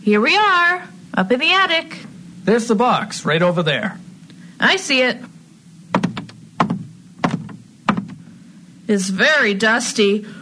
Here we are, up in the attic. There's the box, right over there. I see it. It's very dusty.